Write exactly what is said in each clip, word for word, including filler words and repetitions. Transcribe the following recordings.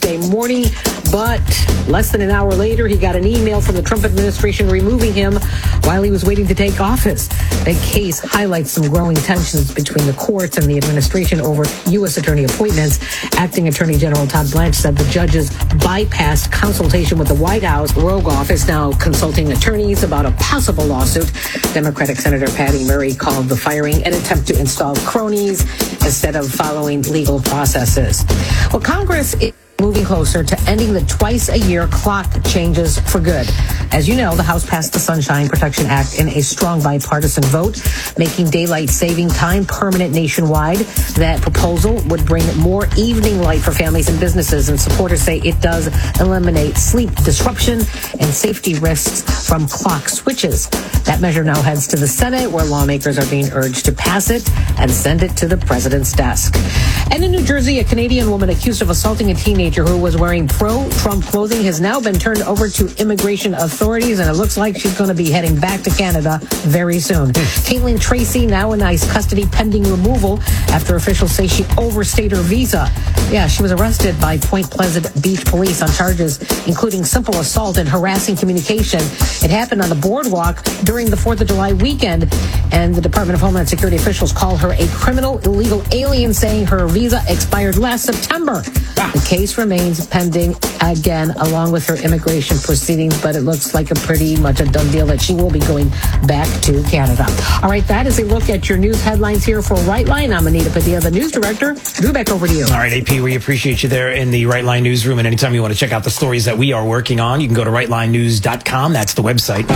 Tuesday morning, but less than an hour later, he got an email from the Trump administration removing him while he was waiting to take office. The case highlights some growing tensions between the courts and the administration over U S attorney appointments. Acting Attorney General Todd Blanche said the judges bypassed consultation with the White House. Rogue Office now consulting attorneys about a possible lawsuit. Democratic Senator Patty Murray called the firing an attempt to install cronies instead of following legal processes. Well, Congress is moving closer to ending the twice-a-year clock changes for good. As you know, the House passed the Sunshine Protection Act in a strong bipartisan vote, making daylight saving time permanent nationwide. That proposal would bring more evening light for families and businesses, and supporters say it does eliminate sleep disruption and safety risks from clock switches. That measure now heads to the Senate, where lawmakers are being urged to pass it and send it to the president's desk. And in New Jersey, a Canadian woman accused of assaulting a teenager who was wearing pro-Trump clothing has now been turned over to immigration authorities, and it looks like she's going to be heading back to Canada very soon. Caitlin Tracy now in ICE custody pending removal after officials say she overstayed her visa. Yeah, she was arrested by Point Pleasant Beach police on charges including simple assault and harassing communication. It happened on the boardwalk during the fourth of July weekend, and the Department of Homeland Security officials call her a criminal illegal alien, saying her visa expired last September. The case remains pending again, along with her immigration proceedings, but it looks like a pretty much a done deal that she will be going back to Canada. All right, that is a look at your news headlines here for Right Line. I'm Anita Padilla, the news director. Drew, back over to you. All right, A P, we appreciate you there in the Right Line newsroom, and anytime you want to check out the stories that we are working on, you can go to right line news dot com. That's the website.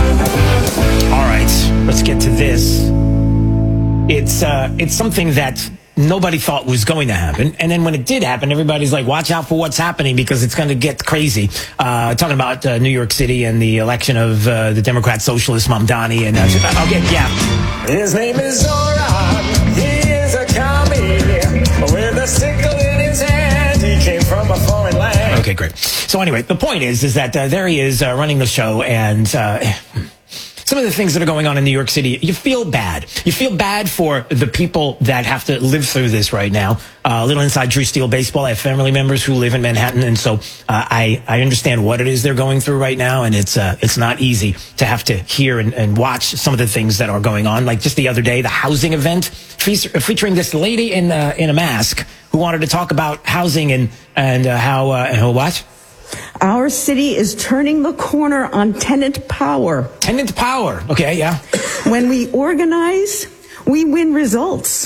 All right, let's get to this. It's uh, it's something that nobody thought was going to happen. And then when it did happen, everybody's like, watch out for what's happening because it's going to get crazy. Uh, talking about uh, New York City and the election of uh, the Democrat Socialist Mamdani. And uh, I'll get, yeah. His name is Zoran. He is a commie with a sickle in his hand. He came from a foreign land. Okay, great. So anyway, the point is, is that uh, there he is uh, running the show, and uh, some of the things that are going on in New York City, you feel bad. You feel bad for the people that have to live through this right now. Uh, a little inside Drew Steele baseball. I have family members who live in Manhattan, and so uh, I I understand what it is they're going through right now, and it's uh, it's not easy to have to hear and, and watch some of the things that are going on. Like just the other day, the housing event fe- featuring this lady in uh, in a mask who wanted to talk about housing and and uh, how uh, how what. Our city is turning the corner on tenant power. Tenant power. Okay, yeah. When we organize, we win results.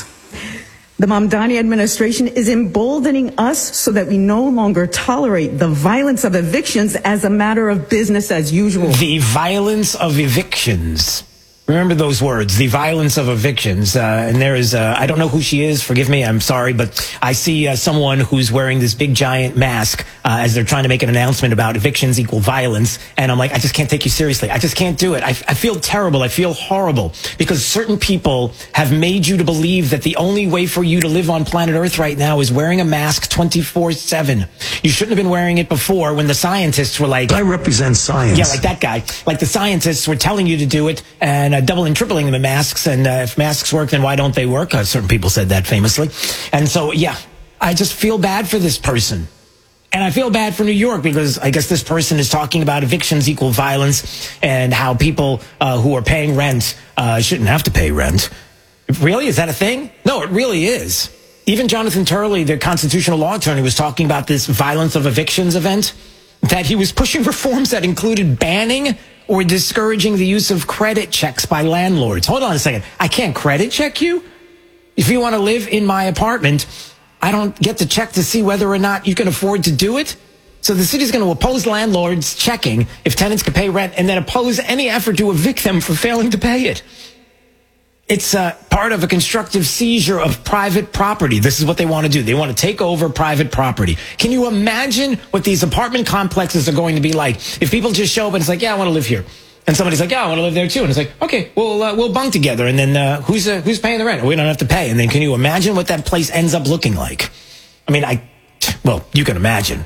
The Mamdani administration is emboldening us so that we no longer tolerate the violence of evictions as a matter of business as usual. The violence of evictions. Remember those words, the violence of evictions. Uh, and there is, uh, I don't know who she is, forgive me, I'm sorry, but I see uh, someone who's wearing this big giant mask uh, as they're trying to make an announcement about evictions equal violence. And I'm like, I just can't take you seriously. I just can't do it. I, I feel terrible. I feel horrible because certain people have made you to believe that the only way for you to live on planet Earth right now is wearing a mask twenty-four seven. You shouldn't have been wearing it before when the scientists were like... I represent science. Yeah, like that guy. Like the scientists were telling you to do it, and Uh, double and tripling the masks, and uh, if masks work, then why don't they work? Uh, certain people said that famously. And so, yeah, I just feel bad for this person. And I feel bad for New York because I guess this person is talking about evictions equal violence and how people uh, who are paying rent uh, shouldn't have to pay rent. Really? Is that a thing? No, it really is. Even Jonathan Turley, the constitutional law attorney, was talking about this violence of evictions event, that he was pushing reforms that included banning or discouraging the use of credit checks by landlords. Hold on a second. I can't credit check you? If you want to live in my apartment, I don't get to check to see whether or not you can afford to do it? So the city's going to oppose landlords checking if tenants can pay rent and then oppose any effort to evict them for failing to pay it. It's uh, part of a constructive seizure of private property. This is what they want to do. They want to take over private property. Can you imagine what these apartment complexes are going to be like if people just show up and it's like, yeah, I want to live here. And somebody's like, yeah, I want to live there too. And it's like, okay, we'll, uh, we'll bunk together. And then uh, who's uh, who's paying the rent? We don't have to pay. And then can you imagine what that place ends up looking like? I mean, I, well, you can imagine.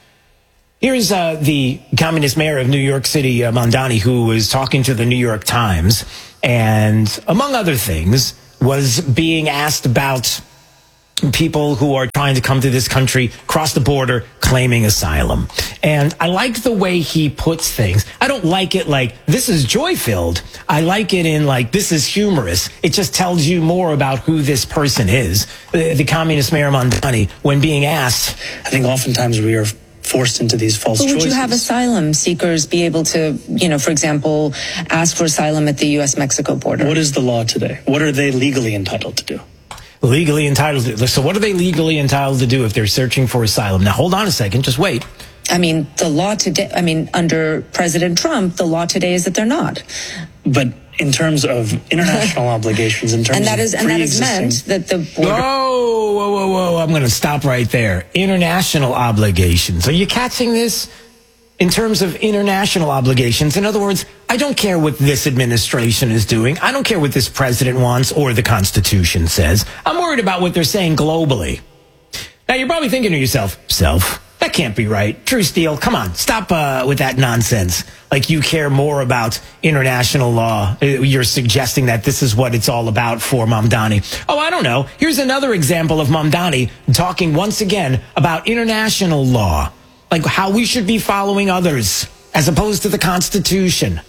Here's uh, the communist mayor of New York City, uh, Mamdani, who was talking to the New York Times, and among other things, was being asked about people who are trying to come to this country, cross the border, claiming asylum. And I like the way he puts things. I don't like it like, this is joy-filled. I like it in like, this is humorous. It just tells you more about who this person is. The, the communist Mayor Mamdani, when being asked. I think oftentimes we are forced into these false but would choices. you have asylum seekers be able to, you know, for example, ask for asylum at the U S Mexico border? What is the law today? What are they legally entitled to do? Legally entitled to. So what are they legally entitled to do if they're searching for asylum? Now, hold on a second. Just wait. I mean, the law today, I mean, under President Trump, the law today is that they're not. But in terms of international obligations, in terms and that is, of and that is meant that the border. Whoa, whoa, whoa, whoa. I'm going to stop right there. International obligations. Are you catching this? In terms of international obligations, in other words, I don't care what this administration is doing. I don't care what this president wants or the Constitution says. I'm worried about what they're saying globally. Now, you're probably thinking to yourself, self, that can't be right. True Steele, come on, stop uh, with that nonsense. Like you care more about international law. You're suggesting that this is what it's all about for Mamdani. Oh, I don't know. Here's another example of Mamdani talking once again about international law. Like how we should be following others as opposed to the Constitution.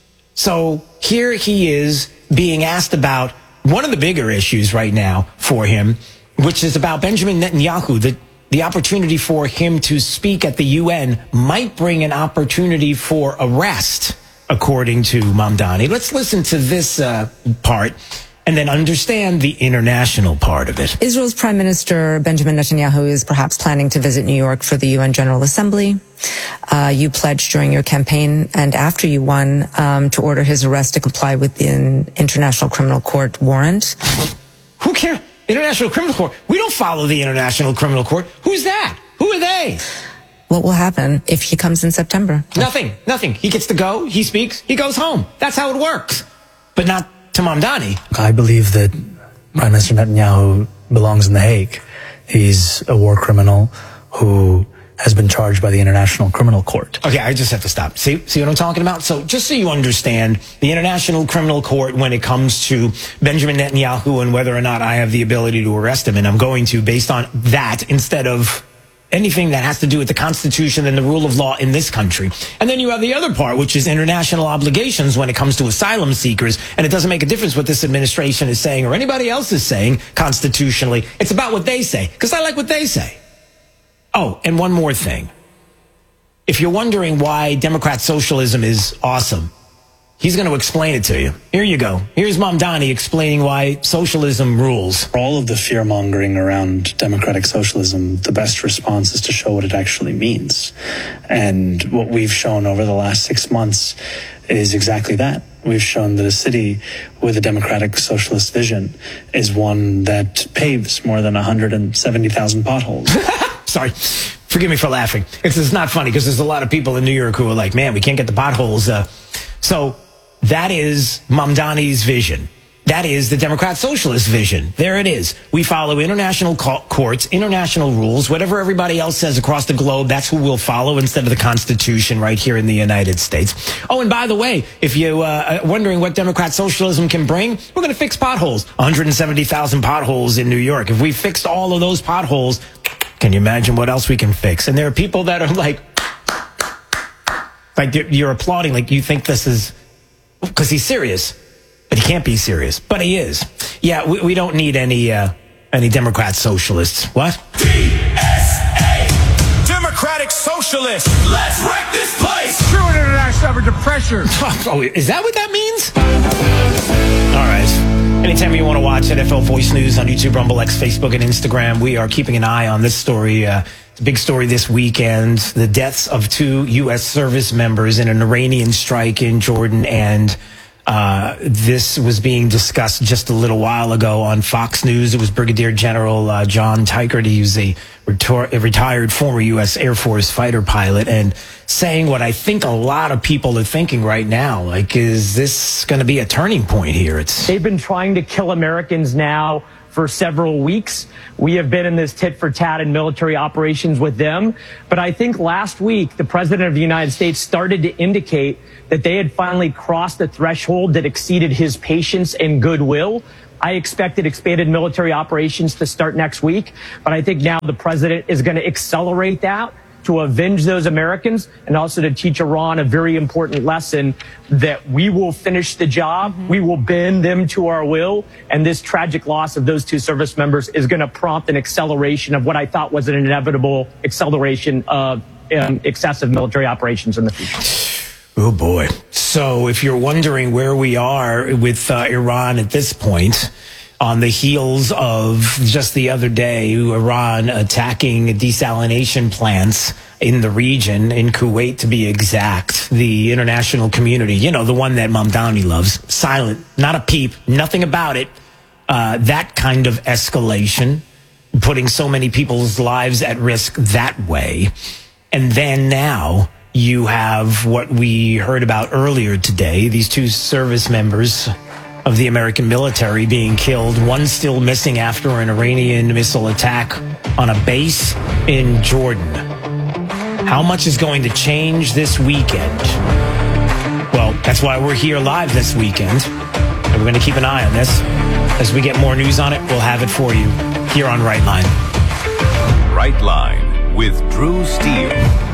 So here he is being asked about one of the bigger issues right now for him, which is about Benjamin Netanyahu. The, the opportunity for him to speak at the U N might bring an opportunity for arrest, according to Mamdani. Let's listen to this uh, part and then understand the international part of it. Israel's Prime Minister Benjamin Netanyahu is perhaps planning to visit New York for the U N General Assembly. Uh, you pledged during your campaign and after you won um, to order his arrest to comply with the International Criminal Court warrant. Who cares? International Criminal Court? We don't follow the International Criminal Court. Who's that? Who are they? What will happen if he comes in September? Nothing. Nothing. He gets to go. He speaks. He goes home. That's how it works. But not to Mamdani. I believe that Prime Minister Netanyahu belongs in The Hague. He's a war criminal who has been charged by the International Criminal Court. Okay, I just have to stop. See, see what I'm talking about? So just so you understand, the International Criminal Court, when it comes to Benjamin Netanyahu and whether or not I have the ability to arrest him, and I'm going to based on that instead of anything that has to do with the Constitution and the rule of law in this country. And then you have the other part, which is international obligations when it comes to asylum seekers. And it doesn't make a difference what this administration is saying or anybody else is saying constitutionally. It's about what they say, because I like what they say. Oh, and one more thing. If you're wondering why Democrat socialism is awesome, he's going to explain it to you. Here you go. Here's Mamdani explaining why socialism rules. For all of the fear-mongering around democratic socialism, the best response is to show what it actually means. And what we've shown over the last six months is exactly that. We've shown that a city with a democratic socialist vision is one that paves more than one hundred seventy thousand potholes. Sorry. Forgive me for laughing. It's, it's not funny because there's a lot of people in New York who are like, man, we can't get the potholes. Uh, so that is Mamdani's vision. That is the Democrat Socialist vision. There it is. We follow international co- courts, international rules, whatever everybody else says across the globe, that's who we'll follow instead of the Constitution right here in the United States. Oh, and by the way, if you're uh, wondering what Democrat Socialism can bring, we're going to fix potholes. one hundred seventy thousand potholes in New York. If we fixed all of those potholes, can you imagine what else we can fix? And there are people that are like, like you're applauding, like you think this is, because he's serious. But he can't be serious. But he is. Yeah, we, we don't need any uh, any Democrat socialists. What? D S A, Democratic Socialists. Let's wreck this place. True international average of pressure. Oh, is that what that means? All right. Anytime you want to watch N F L Voice News on YouTube, Rumble, X, Facebook, and Instagram, we are keeping an eye on this story. Uh, it's a big story this weekend. The deaths of two U S service members in an Iranian strike in Jordan, and Uh, this was being discussed just a little while ago on Fox News. It was Brigadier General uh, John Teichert. He was a, retor- a retired former U S Air Force fighter pilot, and saying what I think a lot of people are thinking right now. Like, is this going to be a turning point here? It's They've been trying to kill Americans now for several weeks. We have been in this tit for tat and military operations with them. But I think last week, the President of the United States started to indicate that they had finally crossed the threshold that exceeded his patience and goodwill. I expected expanded military operations to start next week, but I think now the president is going to accelerate that to avenge those Americans and also to teach Iran a very important lesson that we will finish the job, mm-hmm. we will bend them to our will, and this tragic loss of those two service members is going to prompt an acceleration of what I thought was an inevitable acceleration of um, excessive military operations in the future. Oh, boy. So if you're wondering where we are with uh, Iran at this point, on the heels of just the other day, Iran attacking desalination plants in the region, in Kuwait to be exact, the international community, you know, the one that Mamdani loves, silent, not a peep, nothing about it. Uh, that kind of escalation, putting so many people's lives at risk that way. And then now you have what we heard about earlier today, these two service members of the American military being killed, one still missing after an Iranian missile attack on a base in Jordan. How much is going to change this weekend? Well, that's why we're here live this weekend. And we're going to keep an eye on this. As we get more news on it, we'll have it for you here on Right Line. Right Line with Drew Steele.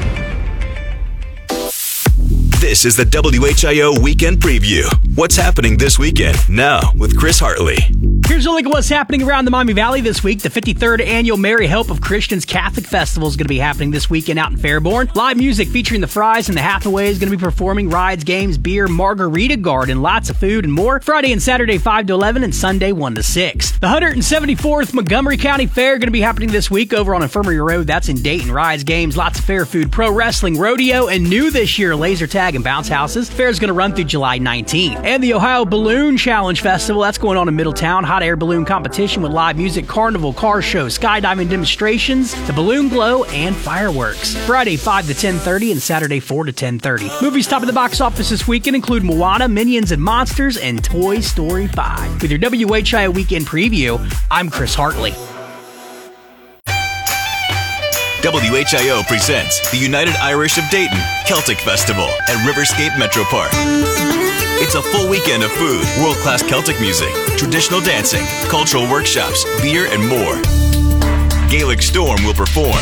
This is the W H I O Weekend Preview. What's happening this weekend? Now with Chris Hartley. Here's a look at what's happening around the Miami Valley this week. The fifty-third Annual Merry Help of Christians Catholic Festival is going to be happening this weekend out in Fairborn. Live music featuring the Fries and the Hathaway is going to be performing rides, games, beer, margarita garden, lots of food and more. Friday and Saturday five to eleven and Sunday one to six. The one hundred seventy-fourth Montgomery County Fair going to be happening this week over on Infirmary Road. That's in Dayton. Rides, games, lots of fair food, pro wrestling, rodeo, and new this year, laser tag and bounce houses. Fair is going to run through July nineteenth. And the Ohio Balloon Challenge Festival, that's going on in Middletown. Hot air balloon competition with live music, carnival, car show, skydiving demonstrations, the balloon glow, and fireworks. Friday five to ten thirty and Saturday four to ten thirty. Movies top of the box office this weekend include Moana, Minions and Monsters, and Toy Story five. With your W H I O Weekend Preview, I'm Chris Hartley. W H I O presents the United Irish of Dayton Celtic Festival at Riverscape Metro Park. It's a full weekend of food, world-class Celtic music, traditional dancing, cultural workshops, beer, and more. Gaelic Storm will perform.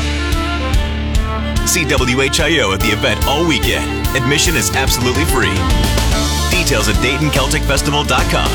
See W H I O at the event all weekend. Admission is absolutely free. Details at Dayton Celtic Festival dot com.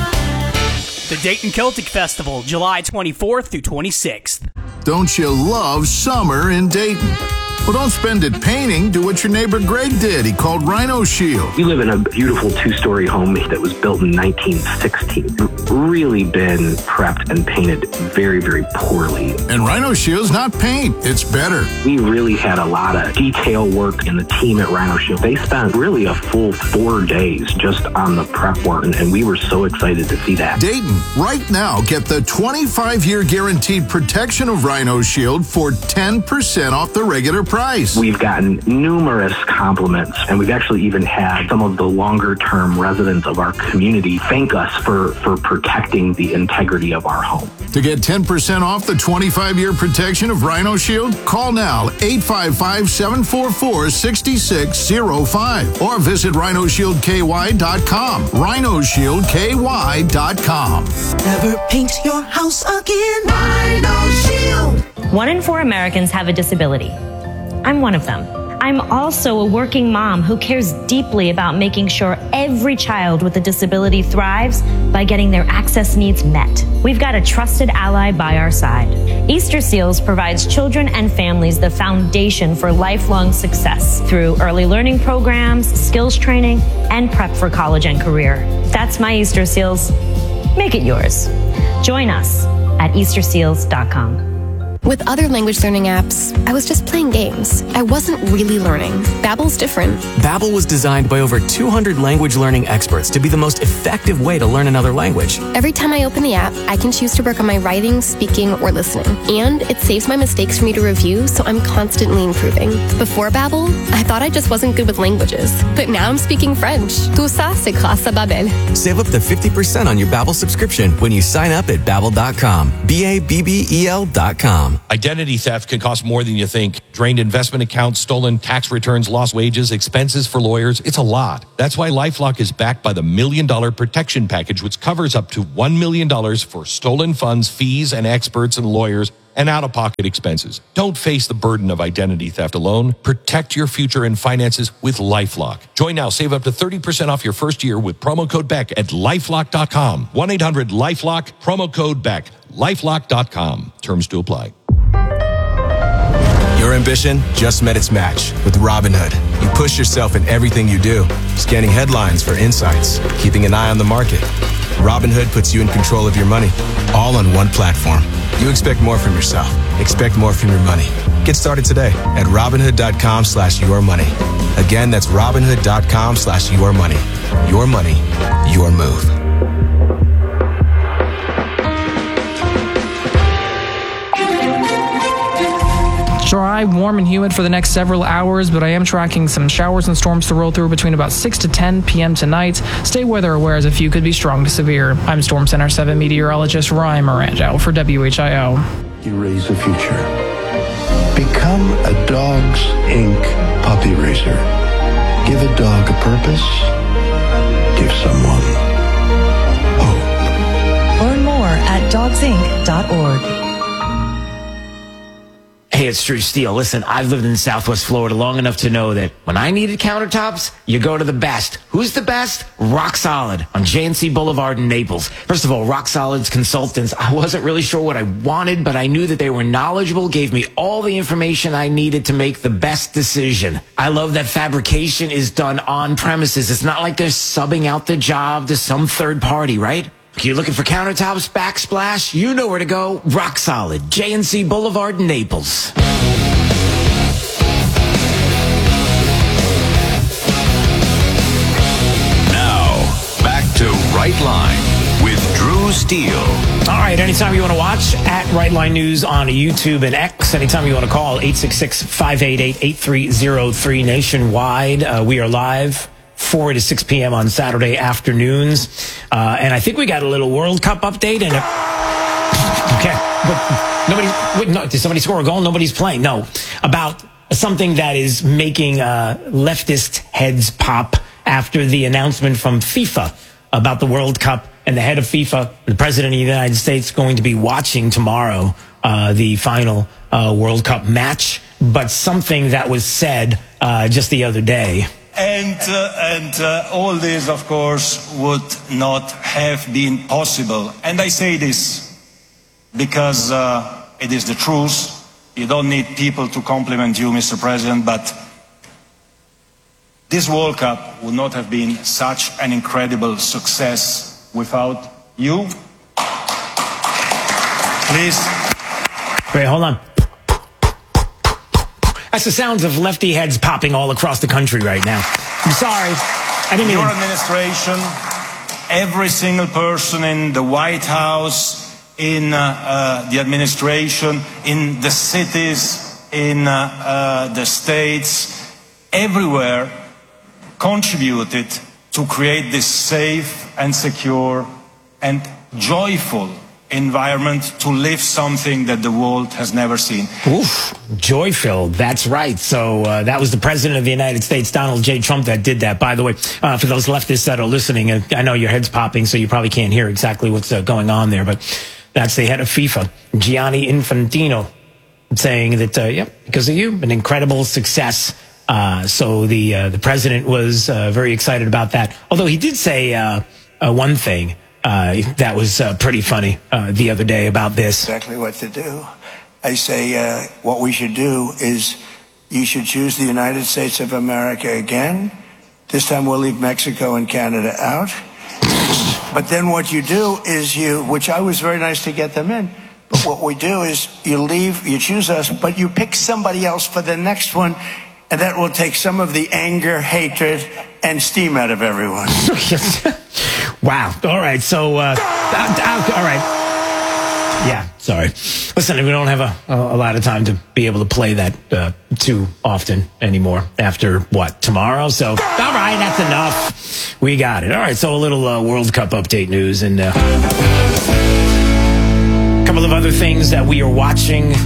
The Dayton Celtic Festival, July twenty-fourth through twenty-sixth. Don't you love summer in Dayton? Well, don't spend it painting. Do what your neighbor Greg did. He called Rhino Shield. We live in a beautiful two-story home that was built in nineteen sixteen. Really been prepped and painted very, very poorly. And Rhino Shield's not paint. It's better. We really had a lot of detail work in the team at Rhino Shield. They spent really a full four days just on the prep work, and, and we were so excited to see that. Dayton, right now, get the twenty-five year guaranteed protection of Rhino Shield for ten percent off the regular price. Price. We've gotten numerous compliments, and we've actually even had some of the longer-term residents of our community thank us for, for protecting the integrity of our home. To get ten percent off the twenty-five year protection of Rhino Shield, call now eight five five, seven four four, six six zero five or visit rhino shield k y dot com. rhino shield k y dot com. Never paint your house again. Rhino Shield. One in four Americans have a disability. I'm one of them. I'm also a working mom who cares deeply about making sure every child with a disability thrives by getting their access needs met. We've got a trusted ally by our side. Easter Seals provides children and families the foundation for lifelong success through early learning programs, skills training, and prep for college and career. That's my Easter Seals. Make it yours. Join us at easter seals dot com. With other language learning apps, I was just playing games. I wasn't really learning. Babbel's different. Babbel was designed by over two hundred language learning experts to be the most effective way to learn another language. Every time I open the app, I can choose to work on my writing, speaking, or listening. And it saves my mistakes for me to review, so I'm constantly improving. Before Babbel, I thought I just wasn't good with languages. But now I'm speaking French. Tout ça, c'est grâce à Babbel. Save up to fifty percent on your Babbel subscription when you sign up at babbel dot com. B A B B E L dot com. com. Identity theft can cost more than you think. Drained investment accounts, stolen tax returns, lost wages, expenses for lawyers. It's a lot. That's why LifeLock is backed by the Million Dollar Protection Package, which covers up to one million dollars for stolen funds, fees, and experts and lawyers, and out-of-pocket expenses. Don't face the burden of identity theft alone. Protect your future and finances with LifeLock. Join now. Save up to thirty percent off your first year with promo code Beck at lifelock dot com. one eight hundred lifelock, promo code Beck. lifelock dot com. Terms to apply. Your ambition just met its match with Robinhood. You push yourself in everything you do, scanning headlines for insights, keeping an eye on the market. Robinhood puts you in control of your money, all on one platform. You expect more from yourself. Expect more from your money. Get started today at Robinhood.com slash your money. Again, that's Robinhood.com slash your money. Your money, your move. Dry, warm, and humid for the next several hours, but I am tracking some showers and storms to roll through between about six to ten p.m. tonight. Stay weather aware as a few could be strong to severe. I'm Storm Center seven meteorologist Ryan Morango for W H I O. You raise the future. Become a Dogs Incorporated puppy raiser. Give a dog a purpose. Give someone hope. Learn more at dogs inc dot org. Hey, it's Drew Steele. Listen, I've lived in Southwest Florida long enough to know that when I needed countertops, you go to the best. Who's the best? Rock Solid on J and C Boulevard in Naples. First of all, Rock Solid's consultants, I wasn't really sure what I wanted, but I knew that they were knowledgeable, gave me all the information I needed to make the best decision. I love that fabrication is done on premises. It's not like they're subbing out the job to some third party, right? You're looking for countertops, backsplash? You know where to go. Rock Solid, J and C Boulevard, Naples. Now, back to Right Line with Drew Steele. All right, anytime you want to watch, at Right Line News on YouTube and X. Anytime you want to call, eight six six, five eight eight, eight three zero three nationwide. Uh, we are live four to six p.m. on Saturday afternoons. Uh, and I think we got a little World Cup update. And a, okay, but nobody, wait, no, did somebody score a goal? Nobody's playing. No, about something that is making uh, leftist heads pop after the announcement from FIFA about the World Cup. And the head of FIFA, the president of the United States, going to be watching tomorrow uh, the final uh, World Cup match. But something that was said uh, just the other day. And, uh, and uh, all this, of course, would not have been possible. And I say this because uh, it is the truth. You don't need people to compliment you, Mister President, but this World Cup would not have been such an incredible success without you. Please. Wait, hold on. That's the sounds of lefty heads popping all across the country right now. I'm sorry. I didn't mean Your to... administration, every single person in the White House, in uh, uh, the administration, in the cities, in uh, uh, the states, everywhere contributed to create this safe and secure and joyful environment to live something that the world has never seen. Oof, joy-filled. That's right. So uh, that was the president of the United States, Donald J. Trump, that did that. By the way, uh, for those leftists that are listening, uh, I know your head's popping, so you probably can't hear exactly what's uh, going on there, but that's the head of FIFA, Gianni Infantino, saying that, uh, yep, because of you, an incredible success. Uh, so the uh, the president was uh, very excited about that. Although he did say uh, uh, one thing. Uh, that was uh, pretty funny uh, the other day about this. Exactly what to do. I say uh, what we should do is you should choose the United States of America again. This time we'll leave Mexico and Canada out. But then what you do is you, which I was very nice to get them in, but what we do is you leave, you choose us, but you pick somebody else for the next one, and that will take some of the anger, hatred, and steam out of everyone. Wow. All right. So, uh, all right. Yeah. Sorry. Listen, we don't have a, a lot of time to be able to play that uh, too often anymore after what, tomorrow? So, all right. That's enough. We got it. All right. So a little uh, World Cup update news and uh, a couple of other things that we are watching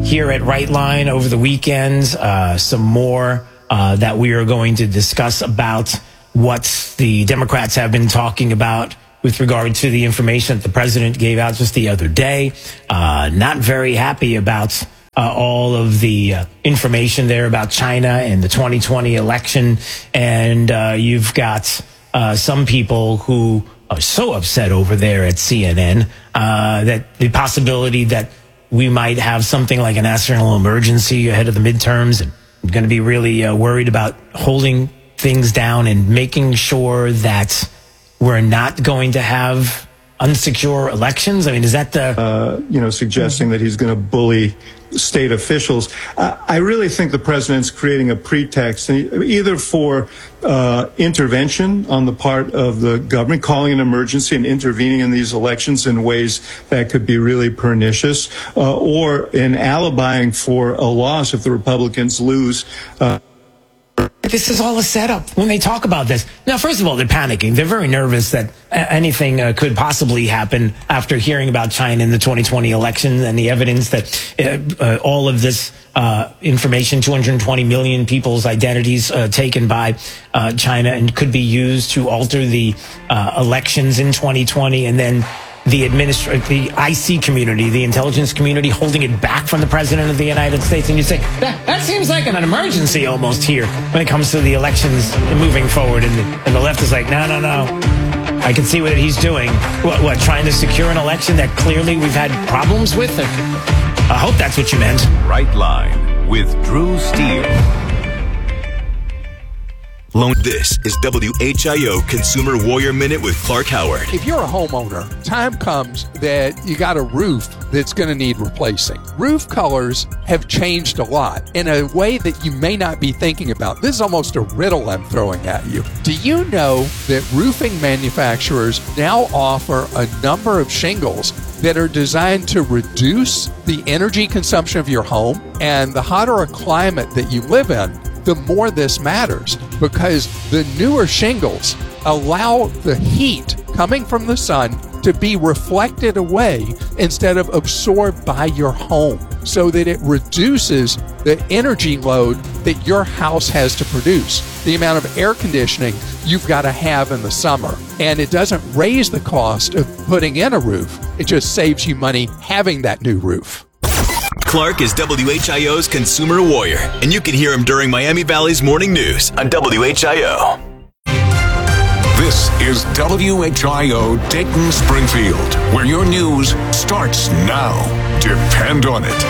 here at Right Line over the weekend. Uh, some more uh, that we are going to discuss about what the Democrats have been talking about with regard to the information that the president gave out just the other day. Uh, not very happy about uh, all of the uh, information there about China and the twenty twenty election. And uh, you've got uh, some people who are so upset over there at C N N uh, that the possibility that we might have something like a national emergency ahead of the midterms, and I'm going to be really uh, worried about holding things down and making sure that we're not going to have unsecure elections. I mean, is that the... Uh, you know, suggesting that he's going to bully state officials. Uh, I really think the president's creating a pretext, either for uh, intervention on the part of the government, calling an emergency and intervening in these elections in ways that could be really pernicious, uh, or in alibying for a loss if the Republicans lose. Uh, This is all a setup when they talk about this. Now, first of all, they're panicking. They're very nervous that anything uh, could possibly happen after hearing about China in the twenty twenty election and the evidence that uh, uh, all of this uh, information, two hundred twenty million people's identities uh, taken by uh, China, and could be used to alter the uh, elections in twenty twenty, and then the administr- the I C community, the intelligence community, holding it back from the president of the United States. And you say, that, that seems like an emergency almost here when it comes to the elections moving forward. And the, and the left is like, no, no, no. I can see what he's doing. What, what, trying to secure an election that clearly we've had problems with? I hope that's what you meant. Right Line with Drew Steele. This is W H I O Consumer Warrior Minute with Clark Howard. If you're a homeowner, time comes that you got a roof that's going to need replacing. Roof colors have changed a lot in a way that you may not be thinking about. This is almost a riddle I'm throwing at you. Do you know that roofing manufacturers now offer a number of shingles that are designed to reduce the energy consumption of your home? And the hotter a climate that you live in, the more this matters, because the newer shingles allow the heat coming from the sun to be reflected away instead of absorbed by your home, so that it reduces the energy load that your house has to produce, the amount of air conditioning you've got to have in the summer. And it doesn't raise the cost of putting in a roof. It just saves you money having that new roof. Clark is W H I O's Consumer Warrior, and you can hear him during Miami Valley's Morning News on W H I O. This is W H I O Dayton Springfield, where your news starts now. Depend on it.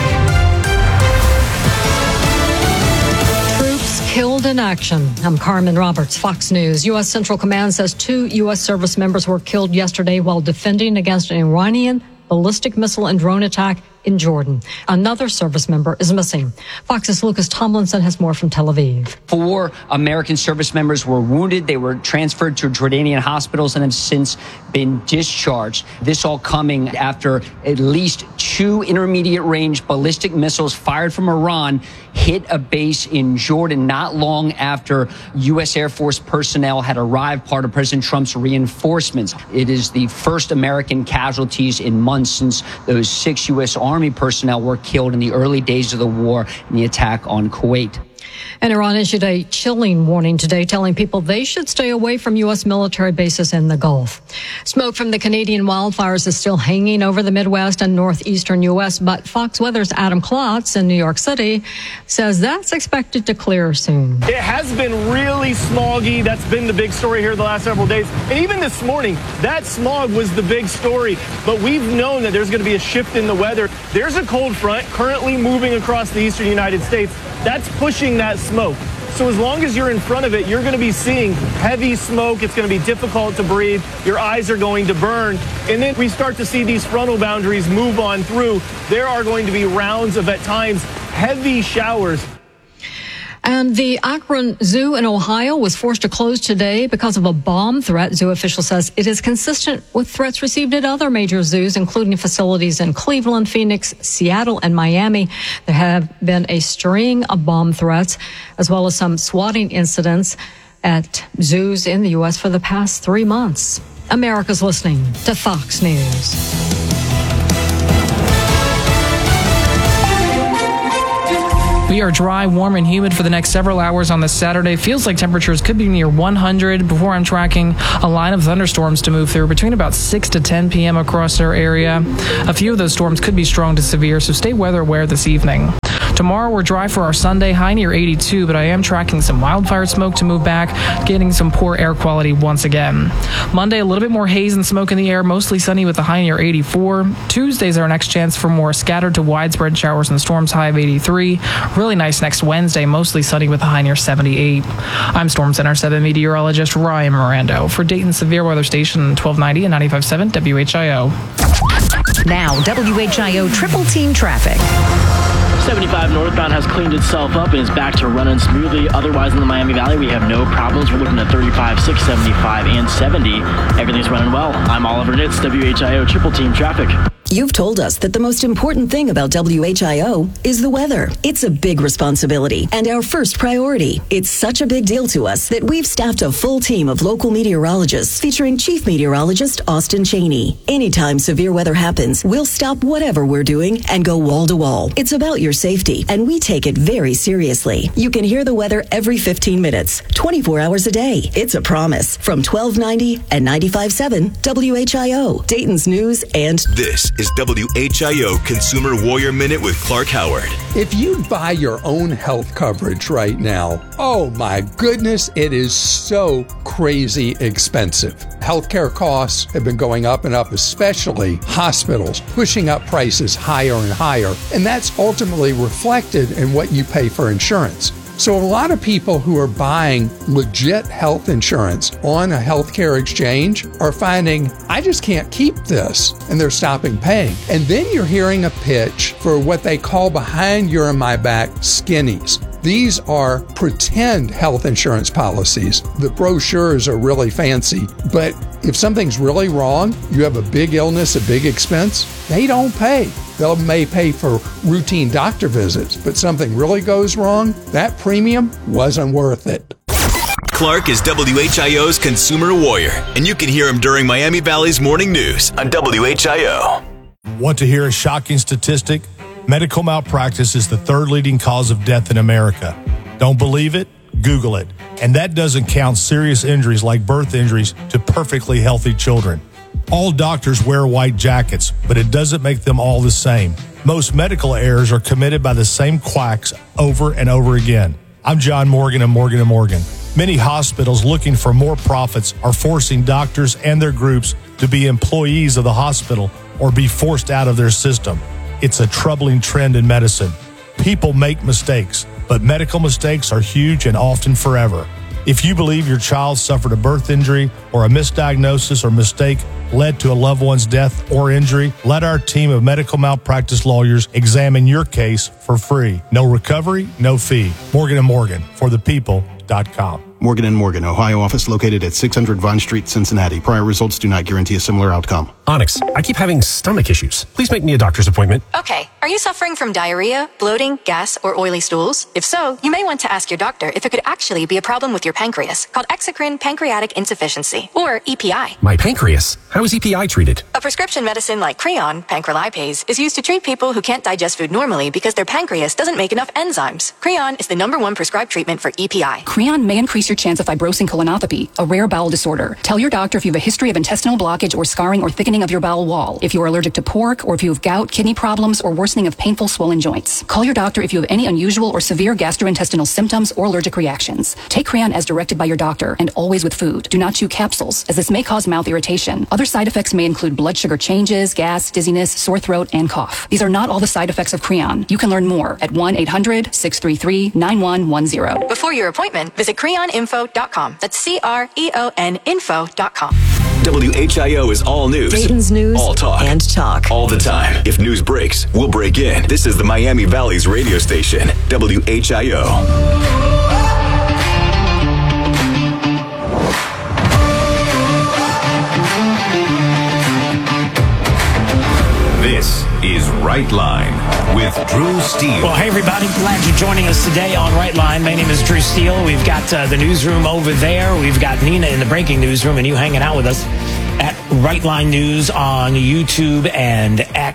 Troops killed in action. I'm Carmen Roberts, Fox News. U S Central Command says two U S service members were killed yesterday while defending against an Iranian ballistic missile and drone attack in Jordan. Another service member is missing. Fox's Lucas Tomlinson has more from Tel Aviv. Four American service members were wounded. They were transferred to Jordanian hospitals and have since been discharged. This all coming after at least two intermediate range ballistic missiles fired from Iran hit a base in Jordan not long after U S Air Force personnel had arrived, part of President Trump's reinforcements. It is the first American casualties in months since those six U S Army personnel were killed in the early days of the war in the attack on Kuwait. And Iran issued a chilling warning today, telling people they should stay away from U S military bases in the Gulf. Smoke from the Canadian wildfires is still hanging over the Midwest and northeastern U S, but Fox Weather's Adam Klotz in New York City says that's expected to clear soon. It has been really smoggy. That's been the big story here the last several days. And even this morning, that smog was the big story. But we've known that there's going to be a shift in the weather. There's a cold front currently moving across the eastern United States. That's pushing that smoke. So as long as you're in front of it, you're going to be seeing heavy smoke. It's going to be difficult to breathe. Your eyes are going to burn. And then we start to see these frontal boundaries move on through. There are going to be rounds of, at times, heavy showers. And the Akron Zoo in Ohio was forced to close today because of a bomb threat. Zoo official says it is consistent with threats received at other major zoos, including facilities in Cleveland, Phoenix, Seattle, and Miami. There have been a string of bomb threats, as well as some swatting incidents at zoos in the U S for the past three months. America's listening to Fox News. We are dry, warm, and humid for the next several hours on this Saturday. Feels like temperatures could be near one hundred before I'm tracking a line of thunderstorms to move through between about six to ten p.m. across our area. A few of those storms could be strong to severe, so stay weather aware this evening. Tomorrow, we're dry for our Sunday, high near eighty-two, but I am tracking some wildfire smoke to move back, getting some poor air quality once again. Monday, a little bit more haze and smoke in the air, mostly sunny with a high near eighty-four. Tuesday's our next chance for more scattered to widespread showers and storms, high of eighty-three. Really nice next Wednesday, mostly sunny with a high near seventy-eight. I'm Storm Center seven meteorologist Ryan Mirando for Dayton Severe Weather Station twelve ninety and ninety-five point seven W H I O. Now, W H I O Triple Team Traffic. seventy-five northbound has cleaned itself up and is back to running smoothly. Otherwise, in the Miami Valley, we have no problems. We're looking at thirty-five, six seventy-five, and seventy. Everything's running well. I'm Oliver Nitz, W H I O Triple Team Traffic. You've told us that the most important thing about W H I O is the weather. It's a big responsibility and our first priority. It's such a big deal to us that we've staffed a full team of local meteorologists featuring Chief Meteorologist Austin Cheney. Anytime severe weather happens, we'll stop whatever we're doing and go wall to wall. It's about your safety, and we take it very seriously. You can hear the weather every fifteen minutes, twenty-four hours a day. It's a promise. From twelve ninety and ninety-five point seven W H I O, Dayton's News and... This is W H I O Consumer Warrior Minute with Clark Howard. If you buy your own health coverage right now, oh my goodness, it is so crazy expensive. Healthcare costs have been going up and up, especially hospitals, pushing up prices higher and higher. And that's ultimately reflected in what you pay for insurance. So a lot of people who are buying legit health insurance on a healthcare exchange are finding, I just can't keep this, and they're stopping paying. And then you're hearing a pitch for what they call behind your and my back skinnies. These are pretend health insurance policies. The brochures are really fancy, but if something's really wrong, you have a big illness, a big expense, they don't pay. They may pay for routine doctor visits, but something really goes wrong, that premium wasn't worth it. Clark is W H I O's Consumer Warrior, and you can hear him during Miami Valley's Morning News on W H I O. Want to hear a shocking statistic? Medical malpractice is the third leading cause of death in America. Don't believe it? Google it. And that doesn't count serious injuries like birth injuries to perfectly healthy children. All doctors wear white jackets, but it doesn't make them all the same. Most medical errors are committed by the same quacks over and over again. I'm John Morgan of Morgan and Morgan. Many hospitals looking for more profits are forcing doctors and their groups to be employees of the hospital or be forced out of their system. It's a troubling trend in medicine. People make mistakes, but medical mistakes are huge and often forever. If you believe your child suffered a birth injury or a misdiagnosis or mistake led to a loved one's death or injury, let our team of medical malpractice lawyers examine your case for free. No recovery, no fee. Morgan and Morgan, for the people dot com. Morgan and Morgan, Ohio office located at six hundred Vine Street, Cincinnati. Prior results do not guarantee a similar outcome. Onyx, I keep having stomach issues. Please make me a doctor's appointment. Okay, are you suffering from diarrhea, bloating, gas, or oily stools? If so, you may want to ask your doctor if it could actually be a problem with your pancreas, called exocrine pancreatic insufficiency, or E P I. My pancreas? How is E P I treated? A prescription medicine like Creon, pancrelipase, is used to treat people who can't digest food normally because their pancreas doesn't make enough enzymes. Creon is the number one prescribed treatment for E P I. Creon may increase your chance of fibrosing colonopathy, a rare bowel disorder. Tell your doctor if you have a history of intestinal blockage or scarring or thickening of your bowel wall, if you are allergic to pork, or if you have gout, kidney problems, or worsening of painful swollen joints. Call your doctor if you have any unusual or severe gastrointestinal symptoms or allergic reactions. Take Creon as directed by your doctor and always with food. Do not chew capsules, as this may cause mouth irritation. Other side effects may include blood sugar changes, gas, dizziness, sore throat, and cough. These are not all the side effects of Creon. You can learn more at one eight hundred, six three three, nine one one zero. Before your appointment, visit creon info dot com. That's C R E O N info dot com. W H I O is all news. Dayton's News all talk. and talk. All the time. If news breaks, we'll break in. This is the Miami Valley's radio station, W H I O. This is Right Line with Drew Steele. Well, hey, everybody. Glad you're joining us today on Right Line. My name is Drew Steele. We've got uh, the newsroom over there. We've got Nina in the breaking newsroom, and you hanging out with us at Right Line News on YouTube and X.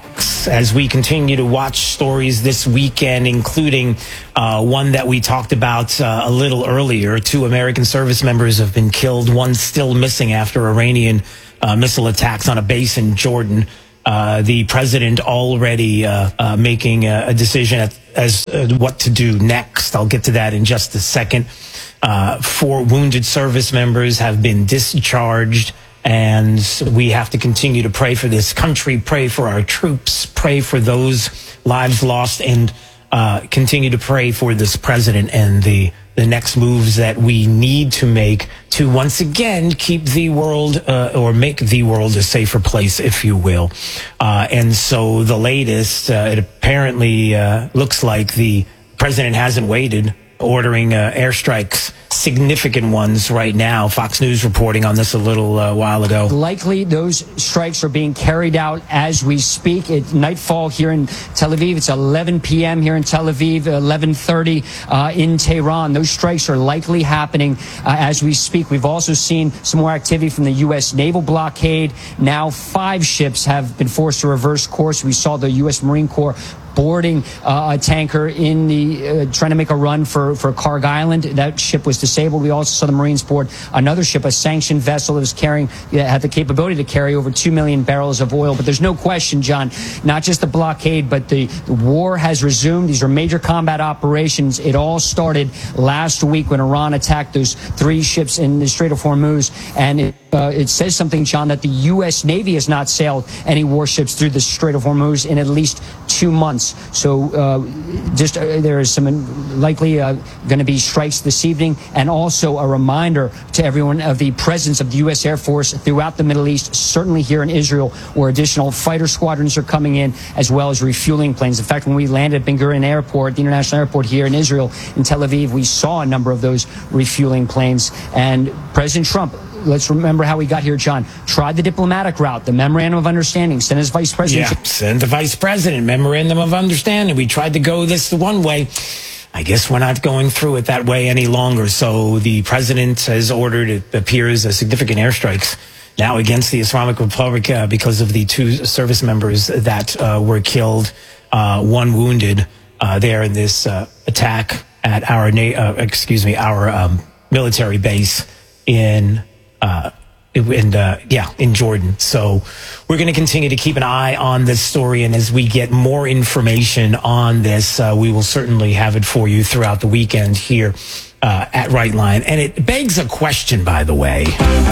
attacks as we continue to watch stories this weekend, including uh, one that we talked about uh, a little earlier. Two American service members have been killed, one still missing after Iranian uh, missile attacks on a base in Jordan. Uh, the president already uh, uh, making a, a decision at, as uh, what to do next. I'll get to that in just a second. Uh, four wounded service members have been discharged, and we have to continue to pray for this country, pray for our troops, pray for those lives lost, and uh, continue to pray for this president and the the next moves that we need to make to once again keep the world uh, or make the world a safer place, if you will. Uh, and so the latest, uh, it apparently uh, looks like the president hasn't waited, ordering uh, airstrikes, significant ones right now. Fox News reporting on this a little uh, while ago. Likely those strikes are being carried out as we speak. It's nightfall here in Tel Aviv. It's eleven p.m. here in Tel Aviv, eleven thirty uh, in Tehran. Those strikes are likely happening uh, as we speak. We've also seen some more activity from the U S naval blockade. Now five ships have been forced to reverse course. We saw the U S Marine Corps boarding uh, a tanker in the uh, trying to make a run for for Karg Island. That ship was disabled. We also saw the Marines board another ship, a sanctioned vessel that was carrying that had the capability to carry over two million barrels of oil. But there's no question, John, not just the blockade, but the, the war has resumed. These are major combat operations. It all started last week when Iran attacked those three ships in the Strait of Hormuz, and it, uh, it says something, John, that the U S Navy has not sailed any warships through the Strait of Hormuz in at least two months. So uh, just uh, there is some likely uh, going to be strikes this evening, and also a reminder to everyone of the presence of the U S Air Force throughout the Middle East, certainly here in Israel, where additional fighter squadrons are coming in, as well as refueling planes. In fact, when we landed at Ben Gurion Airport, the international airport here in Israel, in Tel Aviv, we saw a number of those refueling planes. And President Trump, let's remember how we got here, John, tried the diplomatic route, the memorandum of understanding, sent his vice president. Yeah, send the vice president, memorandum of understanding. We tried to go this one way. I guess we're not going through it that way any longer. So the president has ordered, it appears, a significant airstrikes now against the Islamic Republic uh, because of the two service members that uh, were killed, uh, one wounded uh, there in this uh, attack at our, na- uh, excuse me, our um, military base in Uh, and uh, yeah, in Jordan. So we're going to continue to keep an eye on this story, and as we get more information on this, uh, we will certainly have it for you throughout the weekend here uh, at Right Line. And it begs a question, by the way.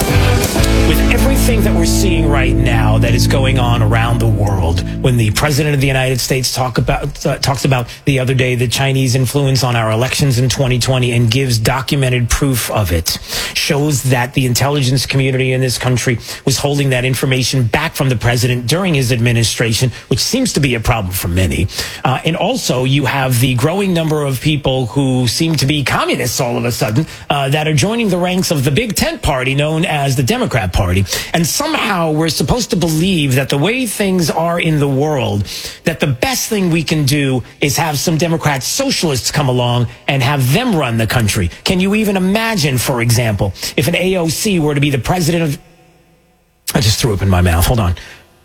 With everything that we're seeing right now that is going on around the world, when the president of the United States talk about uh, talks about the other day the Chinese influence on our elections in twenty twenty and gives documented proof of it, shows that the intelligence community in this country was holding that information back from the president during his administration, which seems to be a problem for many. Uh, and also, you have the growing number of people who seem to be communists all of a sudden uh, that are joining the ranks of the big tent party known as the Democrat Party. And somehow we're supposed to believe that the way things are in the world, that the best thing we can do is have some Democrat socialists come along and have them run the country. Can you even imagine, for example, if an A O C were to be the president of... I just threw up in my mouth. Hold on.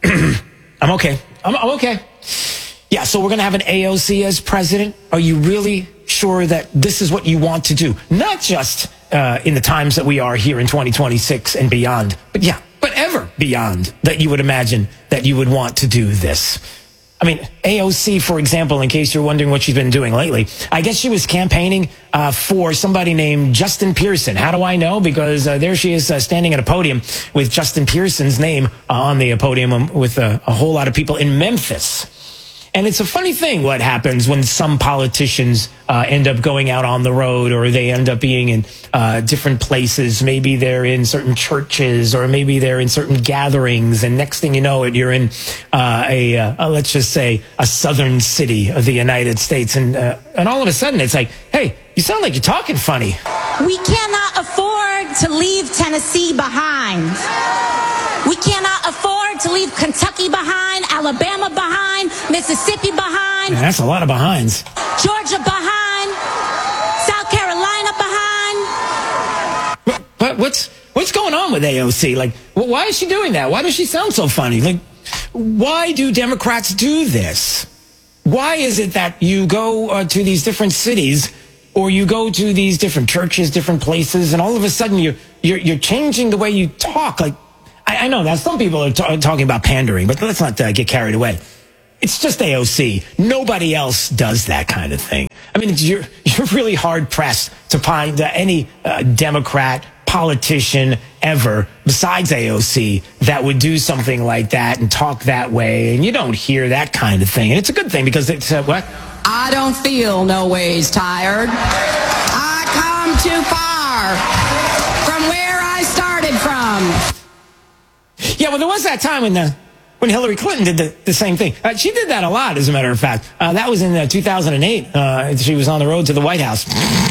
I'm okay. I'm, I'm okay. Yeah, so we're going to have an A O C as president. Are you really sure that this is what you want to do? Not just uh, in the times that we are here in twenty twenty-six and beyond, but yeah, but ever beyond that you would imagine that you would want to do this. I mean, A O C, for example, in case you're wondering what she's been doing lately, I guess she was campaigning uh, for somebody named Justin Pearson. How do I know? Because uh, there she is uh, standing at a podium with Justin Pearson's name uh, on the podium with uh, a whole lot of people in Memphis. And it's a funny thing what happens when some politicians uh, end up going out on the road, or they end up being in uh, different places. Maybe they're in certain churches, or maybe they're in certain gatherings. And next thing you know it, you're in uh, a, uh, let's just say, a southern city of the United States. And, uh, and all of a sudden it's like, hey, you sound like you're talking funny. We cannot afford to leave Tennessee behind. We cannot afford to leave Kentucky behind, Alabama behind, Mississippi behind. Man, that's a lot of behinds. Georgia behind, South Carolina behind. What, what, what's what's going on with A O C? Like, well, why is she doing that? Why does she sound so funny? Like, why do Democrats do this? Why is it that you go uh, to these different cities or you go to these different churches, different places, and all of a sudden you're, you're, you're changing the way you talk? Like, I, I know that some people are t- talking about pandering, but let's not uh, get carried away. It's just A O C. Nobody else does that kind of thing. I mean, you're, you're really hard-pressed to find uh, any uh, Democrat politician ever besides A O C that would do something like that and talk that way. And you don't hear that kind of thing. And it's a good thing because it's, uh, what? I don't feel no ways tired. I come too far from where I started from. Yeah, well, there was that time when the... When Hillary Clinton did the, the same thing. Uh, she did that a lot, as a matter of fact. Uh, that was in uh, two thousand eight. Uh, she was on the road to the White House.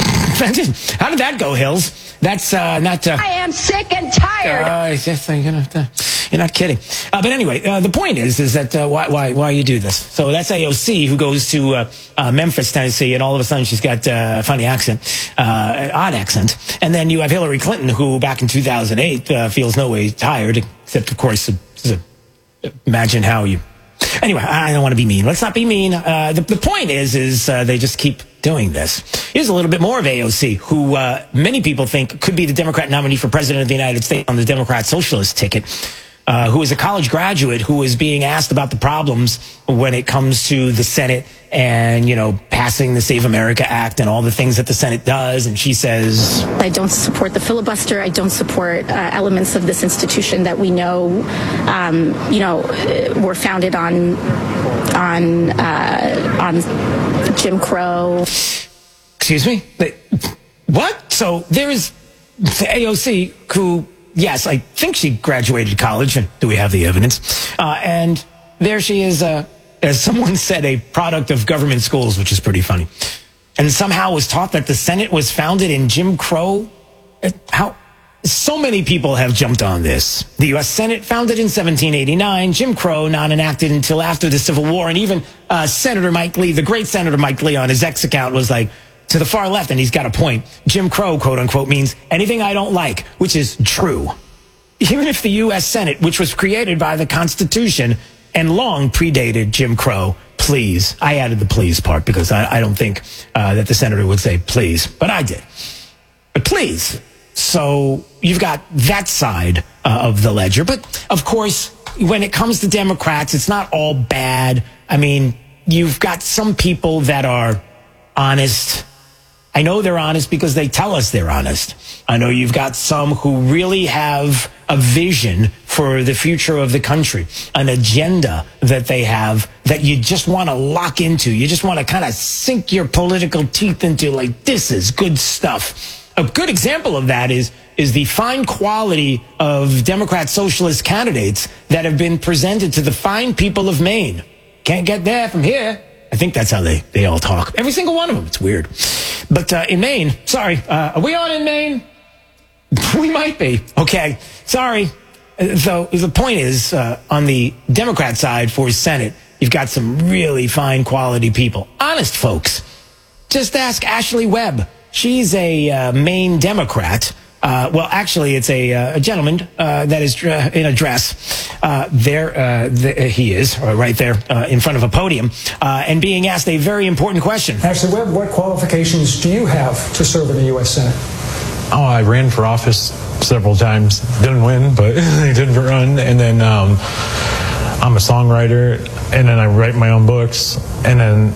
How did that go, Hills? That's uh, not... Uh, I am sick and tired. Uh, yes, you're, not, uh, you're not kidding. Uh, but anyway, uh, the point is is that uh, why, why, why you do this. So that's A O C, who goes to uh, uh, Memphis, Tennessee, and all of a sudden she's got uh, a funny accent, uh, odd accent. And then you have Hillary Clinton, who back in two thousand eight uh, feels no way tired, except, of course, it's a imagine how you... Anyway, I don't want to be mean. Let's not be mean. Uh, the, the point is, is uh, they just keep doing this. Here's a little bit more of A O C, who uh, many people think could be the Democrat nominee for president of the United States on the Democrat Socialist ticket, uh, who is a college graduate who is being asked about the problems when it comes to the Senate and, you know, passing the Save America Act and all the things that the Senate does. And she says, I don't support the filibuster. I don't support uh, elements of this institution that we know, um, you know, were founded on, on, uh, on Jim Crow. Excuse me? What? So there is A O C who, yes, I think she graduated college. And do we have the evidence? Uh, and there she is, uh, as someone said, a product of government schools, which is pretty funny. And somehow was taught that the Senate was founded in Jim Crow. How? So many people have jumped on this. The U S Senate founded in seventeen eighty-nine, Jim Crow not enacted until after the Civil War. And even uh, Senator Mike Lee, the great Senator Mike Lee, on his X account was like, to the far left, and he's got a point. Jim Crow, quote unquote, means anything I don't like, which is true. Even if the U S Senate, which was created by the Constitution and long predated Jim Crow, please. I added the please part because I, I don't think uh, that the senator would say please, but I did. But please. So you've got that side uh, of the ledger. But of course, when it comes to Democrats, it's not all bad. I mean, you've got some people that are honest. I know they're honest because they tell us they're honest. I know you've got some who really have a vision for the future of the country, an agenda that they have that you just want to lock into. You just want to kind of sink your political teeth into, like, this is good stuff. A good example of that is is the fine quality of Democrat socialist candidates that have been presented to the fine people of Maine. Can't get there from here. I think that's how they, they all talk. Every single one of them. It's weird. But uh, in Maine, sorry, uh, are we on in Maine? We might be. Okay, sorry. So the point is, uh, on the Democrat side for Senate, you've got some really fine quality people. Honest folks. Just ask Ashley Webb. She's a uh, Maine Democrat. Uh, well, actually, it's a, uh, a gentleman uh, that is uh, in a dress. Uh, there uh, th- he is, uh, right there uh, in front of a podium, uh, and being asked a very important question. Ashley Webb, what qualifications do you have to serve in the U S Senate? Oh, I ran for office several times. Didn't win, but I did run. And then um, I'm a songwriter, and then I write my own books. And then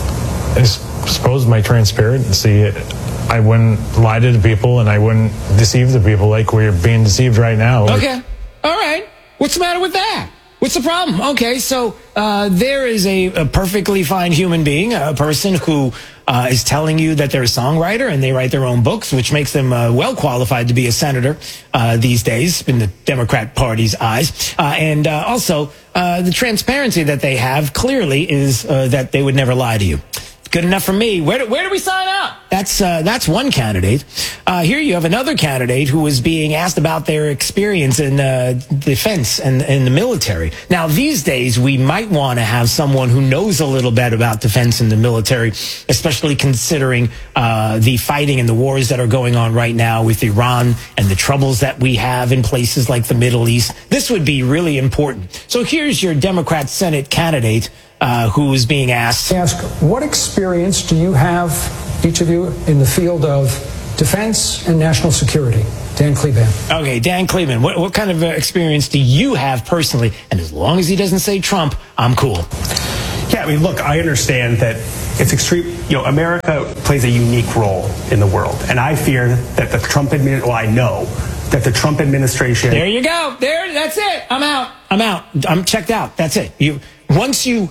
I suppose my transparency, I wouldn't lie to the people, and I wouldn't deceive the people like we're being deceived right now. Okay. All right. What's the matter with that? What's the problem? Okay, so uh, there is a, a perfectly fine human being, a person who uh, is telling you that they're a songwriter and they write their own books, which makes them uh, well qualified to be a senator uh, these days in the Democrat Party's eyes. Uh, and uh, also, uh, the transparency that they have clearly is uh, that they would never lie to you. Good enough for me. Where do, where do we sign up? That's uh, that's one candidate. Uh, here you have another candidate who was being asked about their experience in uh, defense and in the military. Now, these days, we might want to have someone who knows a little bit about defense and the military, especially considering uh, the fighting and the wars that are going on right now with Iran and the troubles that we have in places like the Middle East. This would be really important. So here's your Democrat Senate candidate uh, who is being asked. Ask, what experience do you have, each of you, in the field of defense and national security? Dan Kleban. Okay, Dan Kleban, what, what kind of uh, experience do you have personally? And as long as he doesn't say Trump, I'm cool. Yeah, I mean, look, I understand that it's extreme. You know, America plays a unique role in the world. And I fear that the Trump administration, well, I know that the Trump administration. There you go. There, that's it. I'm out. I'm out. I'm checked out. That's it. You, once you,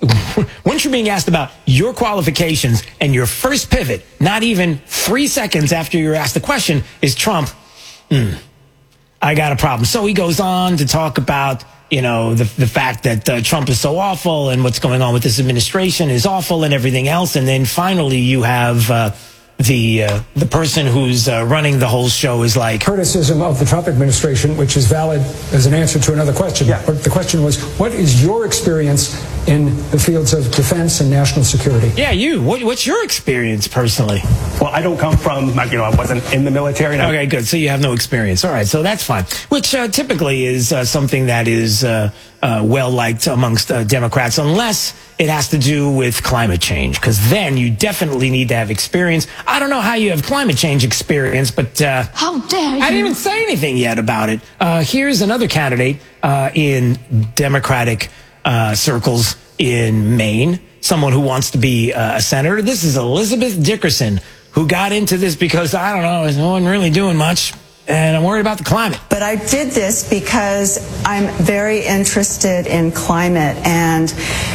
once you're being asked about your qualifications and your first pivot, not even three seconds after you're asked the question, is Trump, mm, I got a problem. So he goes on to talk about, you know, the the fact that uh, Trump is so awful and what's going on with this administration is awful and everything else. And then finally you have uh, the uh, the person who's uh, running the whole show is like... Criticism of the Trump administration, which is valid as an answer to another question. Yeah. But the question was, what is your experience in the fields of defense and national security? Yeah, you. What, what's your experience personally? Well, I don't come from, you know, I wasn't in the military. And okay, good. So you have no experience. All right, so that's fine. Which uh, typically is uh, something that is uh, uh, well-liked amongst uh, Democrats, unless it has to do with climate change, because then you definitely need to have experience. I don't know how you have climate change experience, but uh, how dare you? I didn't even say anything yet about it. Uh, here's another candidate uh, in Democratic uh, circles in Maine, someone who wants to be uh, a senator. This is Elizabeth Dickerson, who got into this because, I don't know, no one really doing much, and I'm worried about the climate. But I did this because I'm very interested in climate, and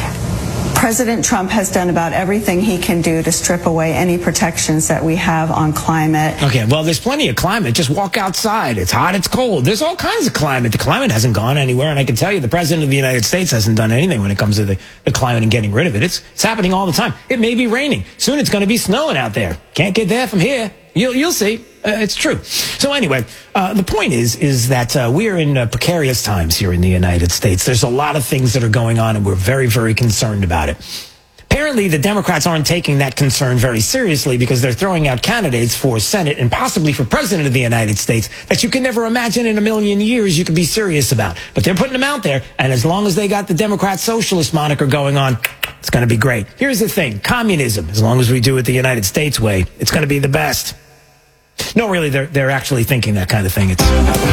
President Trump has done about everything he can do to strip away any protections that we have on climate. Okay, well, there's plenty of climate. Just walk outside. It's hot, it's cold. There's all kinds of climate. The climate hasn't gone anywhere, and I can tell you the President of the United States hasn't done anything when it comes to the, the climate and getting rid of it. It's, it's happening all the time. It may be raining. Soon it's going to be snowing out there. Can't get there from here. You'll, you'll see. Uh, it's true. So anyway, uh, the point is, is that uh, we are in uh, precarious times here in the United States. There's a lot of things that are going on, and we're very, very concerned about it. Apparently, the Democrats aren't taking that concern very seriously because they're throwing out candidates for Senate and possibly for President of the United States that you can never imagine in a million years you could be serious about. But they're putting them out there, and as long as they got the Democrat socialist moniker going on, it's going to be great. Here's the thing. Communism, as long as we do it the United States way, it's going to be the best. No, really, they're, they're actually thinking that kind of thing. It's...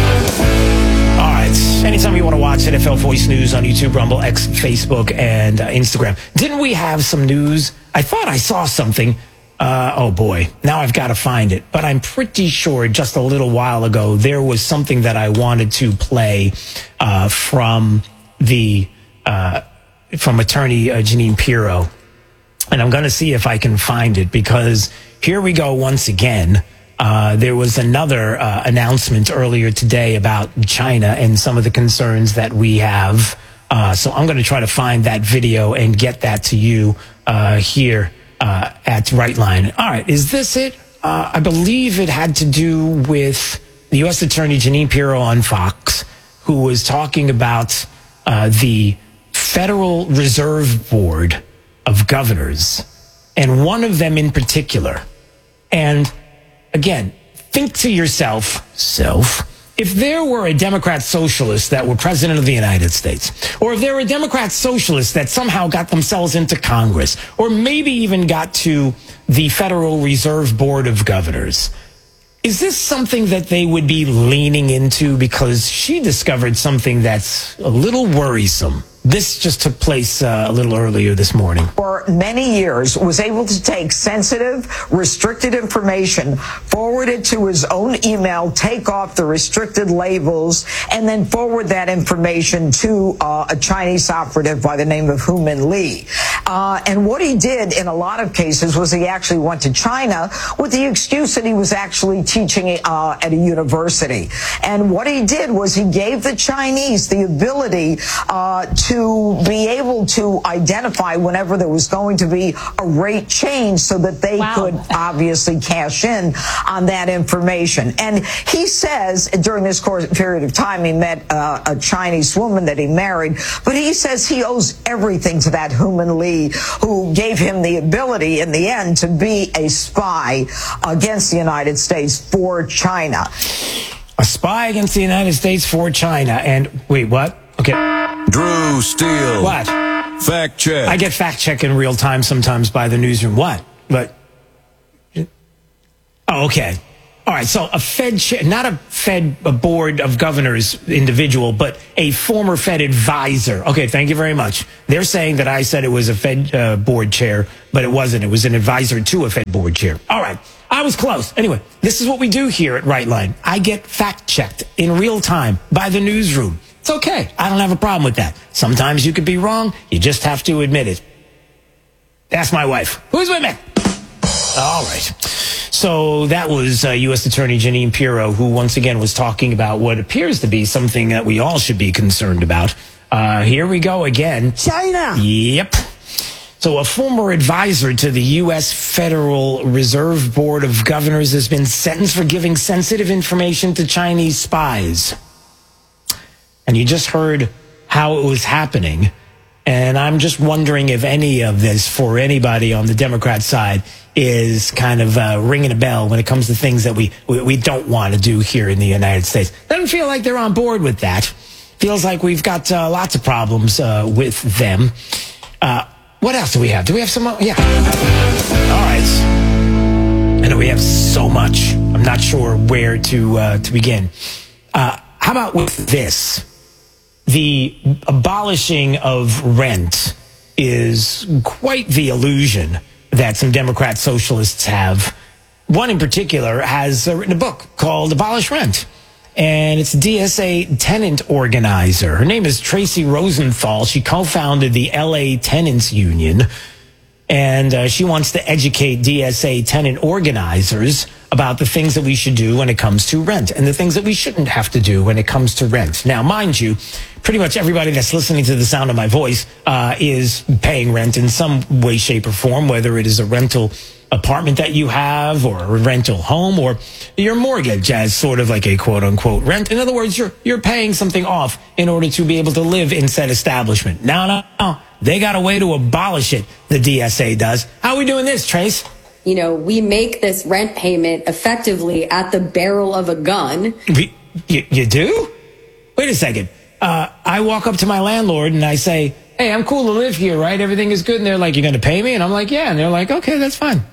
All right. Anytime you want to watch N F L Voice News on YouTube, Rumble, X, Facebook, and uh, Instagram. Didn't we have some news? I thought I saw something. Uh, oh, boy. Now I've got to find it. But I'm pretty sure just a little while ago there was something that I wanted to play uh, from the uh, from attorney uh, Jeanine Pirro. And I'm going to see if I can find it, because here we go once again. Uh, there was another uh, announcement earlier today about China and some of the concerns that we have. Uh, so I'm going to try to find that video and get that to you uh, here uh, at Right Line. All right, is this it? Uh, I believe it had to do with the U S Attorney Jeanine Pirro on Fox, who was talking about uh, the Federal Reserve Board of Governors, and one of them in particular. And again, think to yourself, self, if there were a Democrat socialist that were president of the United States, or if there were a Democrat socialist that somehow got themselves into Congress, or maybe even got to the Federal Reserve Board of Governors, is this something that they would be leaning into? Because she discovered something that's a little worrisome. This just took place uh, a little earlier this morning. For many years, was able to take sensitive, restricted information, forward it to his own email, take off the restricted labels, and then forward that information to uh, a Chinese operative by the name of Hu Min Lee. Uh, and what he did in a lot of cases was he actually went to China with the excuse that he was actually teaching uh, at a university. And what he did was he gave the Chinese the ability uh, to to be able to identify whenever there was going to be a rate change so that they wow. could obviously cash in on that information. And he says during this course, period of time, he met uh, a Chinese woman that he married, but he says he owes everything to that Human Lee, who gave him the ability in the end to be a spy against the United States for China. A spy against the United States for China. And wait, what? Okay. Drew Steele. What? Fact check. I get fact check in real time sometimes by the newsroom. What? But. Oh, okay. All right. So a Fed, chair, not a Fed a board of governors individual, but a former Fed advisor. Okay. Thank you very much. They're saying that I said it was a Fed uh, board chair, but it wasn't. It was an advisor to a Fed board chair. All right. I was close. Anyway, this is what we do here at Right Line. I get fact checked in real time by the newsroom. It's okay. I don't have a problem with that. Sometimes you could be wrong. You just have to admit it. Ask my wife. Who's with me? All right. So that was uh, U S Attorney Jeanine Pirro, who once again was talking about what appears to be something that we all should be concerned about. Uh, here we go again. China. Yep. So a former advisor to the U S Federal Reserve Board of Governors has been sentenced for giving sensitive information to Chinese spies. And you just heard how it was happening. And I'm just wondering if any of this, for anybody on the Democrat side, is kind of uh, ringing a bell when it comes to things that we, we, we don't want to do here in the United States. Doesn't feel like they're on board with that. Feels like we've got uh, lots of problems uh, with them. Uh, what else do we have? Do we have some? Yeah. All right. I know we have so much. I'm not sure where to uh, to begin. Uh, how about with this? The abolishing of rent is quite the illusion that some Democrat socialists have. One in particular has uh, written a book called Abolish Rent. And it's D S A tenant organizer. Her name is Tracy Rosenthal. She co-founded the L A Tenants Union. And uh, she wants to educate D S A tenant organizers about the things that we should do when it comes to rent and the things that we shouldn't have to do when it comes to rent. Now, mind you, pretty much everybody that's listening to the sound of my voice uh, is paying rent in some way, shape, or form, whether it is a rental apartment that you have or a rental home or your mortgage as sort of like a quote unquote rent. In other words, you're you're paying something off in order to be able to live in said establishment. No, no, no. They got a way to abolish it. The D S A does. How are we doing this, Trace? You know, we make this rent payment effectively at the barrel of a gun. We, you, you do? Wait a second. Uh, I walk up to my landlord and I say, hey, I'm cool to live here, right? Everything is good. And they're like, you're going to pay me? And I'm like, yeah. And they're like, okay, that's fine.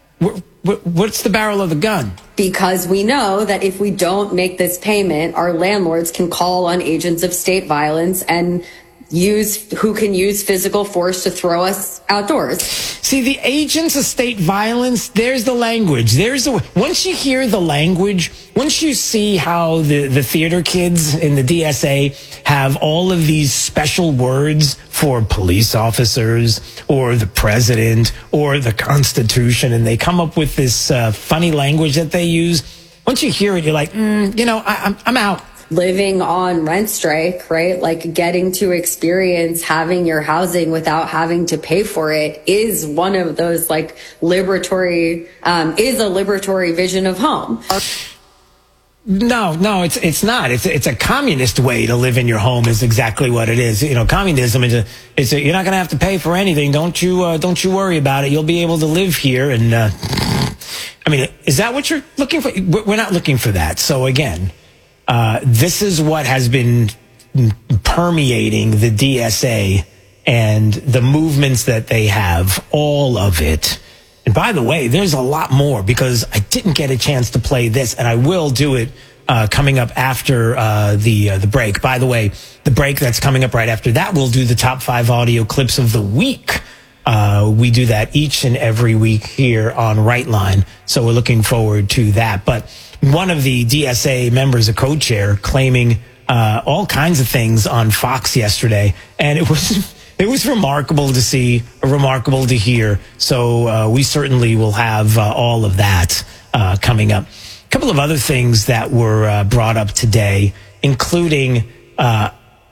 What's the barrel of the gun? Because we know that if we don't make this payment, our landlords can call on agents of state violence and use who can use physical force to throw us outdoors. See, the agents of state violence, there's the language. There's the once you hear the language, once you see how the, the theater kids in the D S A have all of these special words for police officers or the president or the Constitution, and they come up with this uh, funny language that they use. Once you hear it, you're like, mm, you know, I, I'm, I'm out. Living on rent strike, right? Like getting to experience having your housing without having to pay for it is one of those like liberatory, um, is a liberatory vision of home. No, no, it's it's not. It's it's a communist way to live in your home is exactly what it is. You know, communism is a, it's a, you're not going to have to pay for anything. Don't you uh, don't you worry about it. You'll be able to live here. And uh, I mean, is that what you're looking for? We're not looking for that. So again. Uh, this is what has been permeating the D S A and the movements that they have, all of it. And by the way, there's a lot more because I didn't get a chance to play this, and I will do it uh, coming up after uh, the uh, the break. By the way, the break that's coming up right after that, we'll do the top five audio clips of the week. Uh, we do that each and every week here on Right Line, so we're looking forward to that. But one of the D S A members, a co-chair, claiming uh, all kinds of things on Fox yesterday, and it was it was remarkable to see, remarkable to hear. So uh, we certainly will have uh, all of that uh, coming up. A couple of other things that were uh, brought up today, including uh,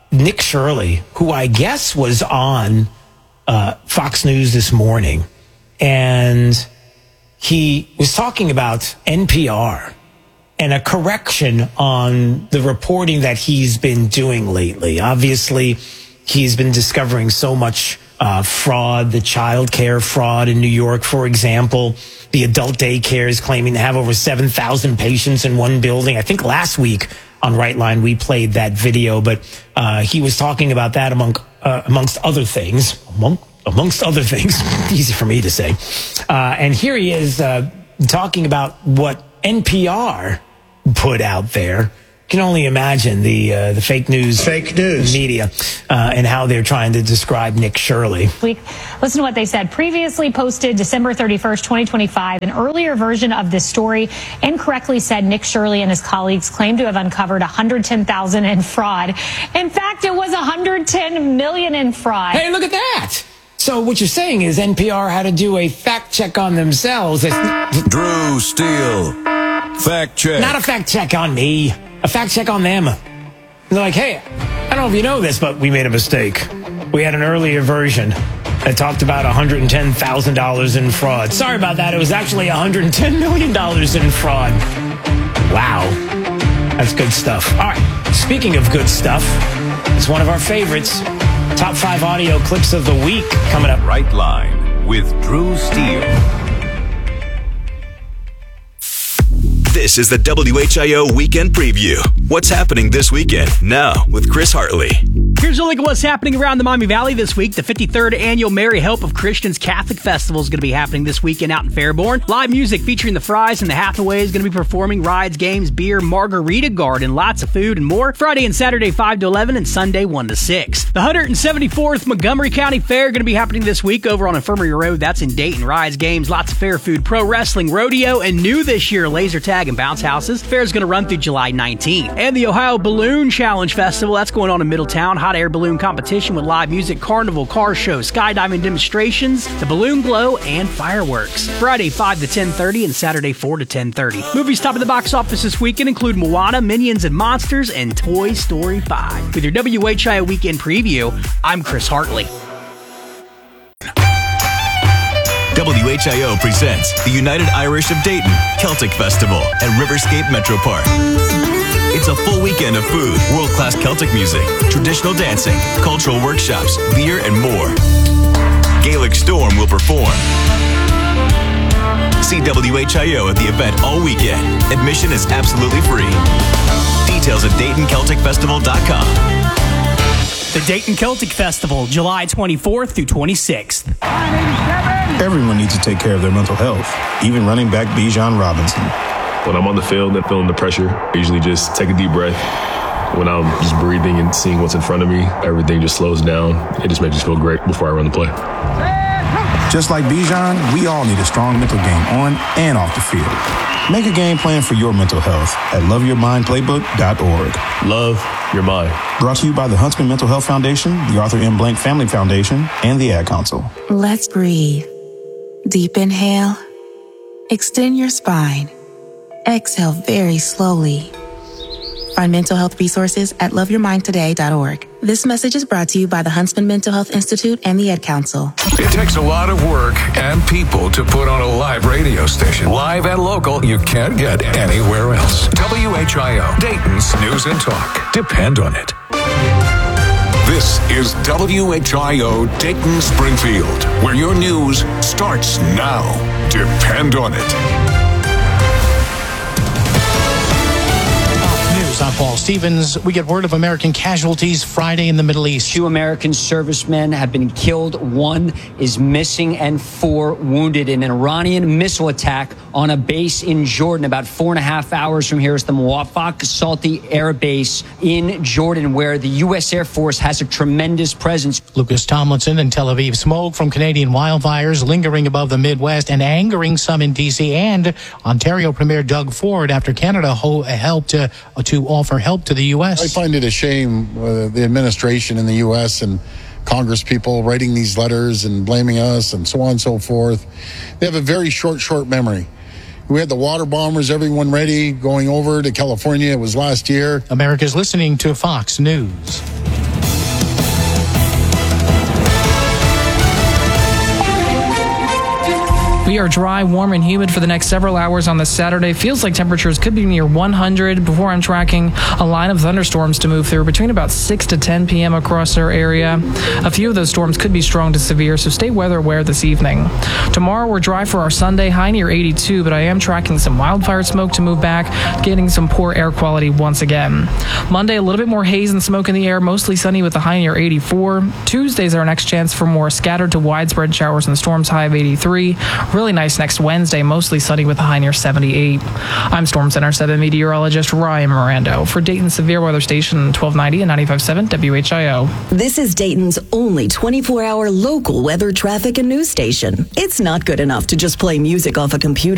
Nick Shirley, who I guess was on uh, Fox News this morning, and he was talking about N P R and a correction on the reporting that he's been doing lately. Obviously, he's been discovering so much uh, fraud, the child care fraud in New York, for example. The adult daycare is claiming to have over seven thousand patients in one building. I think last week on Right Line, we played that video, but uh, he was talking about that among, uh, amongst other things. Among, amongst other things. Easy for me to say. Uh, and here he is uh, talking about what N P R put out there. You can only imagine the uh, the fake news, fake news media uh, and how they're trying to describe Nick Shirley. Week. Listen to what they said. Previously posted December thirty-first, twenty twenty-five, an earlier version of this story incorrectly said Nick Shirley and his colleagues claimed to have uncovered one hundred ten thousand in fraud. In fact, it was one hundred ten million in fraud. Hey, look at that. So what you're saying is N P R had to do a fact check on themselves. Drew Steele. Fact check. Not a fact check on me. A fact check on them. They're like, hey, I don't know if you know this, but we made a mistake. We had an earlier version that talked about one hundred ten thousand dollars in fraud. Sorry about that. It was actually one hundred ten million dollars in fraud. Wow. That's good stuff. All right. Speaking of good stuff, it's one of our favorites. Top five audio clips of the week coming up. Right Line with Drew Steele. This is the W H I O Weekend Preview. What's happening this weekend? Now with Chris Hartley. Here's a look at what's happening around the Miami Valley this week. The fifty-third Annual Merry Help of Christians Catholic Festival is going to be happening this weekend out in Fairborn. Live music featuring the Fries and the Hathaway is going to be performing rides, games, beer, margarita garden, lots of food and more. Friday and Saturday five to eleven and Sunday one to six. The one hundred seventy-fourth Montgomery County Fair going to be happening this week over on Infirmary Road. That's in Dayton. Rides, games, lots of fair food, pro wrestling, rodeo, and new this year, laser tag and bounce houses. Fair is going to run through July nineteenth. And the Ohio Balloon Challenge Festival, that's going on in Middletown. Hot air balloon competition with live music, carnival, car show, skydiving demonstrations, the balloon glow, and fireworks. Friday five to ten thirty and Saturday four to ten thirty. Movies top of the box office this weekend include Moana, Minions and Monsters, and Toy Story five. With your W H I O Weekend Preview, I'm Chris Hartley. W H I O presents the United Irish of Dayton Celtic Festival at Riverscape Metro Park. It's a full weekend of food, world-class Celtic music, traditional dancing, cultural workshops, beer, and more. Gaelic Storm will perform. See W H I O at the event all weekend. Admission is absolutely free. Details at Dayton Celtic Festival dot com. The Dayton Celtic Festival, July twenty-fourth through twenty-sixth. Everyone needs to take care of their mental health, even running back Bijan Robinson. When I'm on the field and feeling the pressure, I usually just take a deep breath. When I'm just breathing and seeing what's in front of me, everything just slows down. It just makes me feel great before I run the play. Just like Bijan, we all need a strong mental game on and off the field. Make a game plan for your mental health at love your mind playbook dot org. Love your mind. Brought to you by the Huntsman Mental Health Foundation, the Arthur M. Blank Family Foundation, and the Ad Council. Let's breathe. Deep inhale. Extend your spine. Exhale very slowly. Find mental health resources at love your mind today dot org. This message is brought to you by the Huntsman Mental Health Institute and the Ad Council. It takes a lot of work and people to put on a live radio station. Live and local, you can't get anywhere else. W H I O, Dayton's News and Talk. Depend on it. This is W H I O Dayton Springfield, where your news starts now. Depend on it. I'm Paul Stevens. We get word of American casualties Friday in the Middle East. Two American servicemen have been killed. One is missing and four wounded in an Iranian missile attack on a base in Jordan. About four and a half hours from here is the Muwafaq Salti Air Base in Jordan, where the U S Air Force has a tremendous presence. Lucas Tomlinson in Tel Aviv. Smoke from Canadian wildfires lingering above the Midwest and angering some in D C and Ontario Premier Doug Ford after Canada ho- helped uh, to offer help to the U S. I find it a shame uh, the administration in the U S and Congress people writing these letters and blaming us and so on and so forth. They have a very short, short memory. We had the water bombers, everyone ready, going over to California. It was last year. America's listening to Fox News. We are dry, warm, and humid for the next several hours on this Saturday. Feels like temperatures could be near one hundred before I'm tracking a line of thunderstorms to move through between about six to ten p.m. across our area. A few of those storms could be strong to severe, so stay weather aware this evening. Tomorrow we're dry for our Sunday, high near eighty-two, but I am tracking some wildfire smoke to move back, getting some poor air quality once again. Monday, a little bit more haze and smoke in the air, mostly sunny with a high near eighty-four. Tuesday's our next chance for more scattered to widespread showers and storms, high of eighty-three. Really nice next Wednesday, mostly sunny with a high near seventy-eight. I'm Storm Center seven meteorologist Ryan Mirando for Dayton Severe Weather Station twelve ninety and ninety-five point seven W H I O. This is Dayton's only twenty-four hour local weather, traffic, and news station. It's not good enough to just play music off a computer.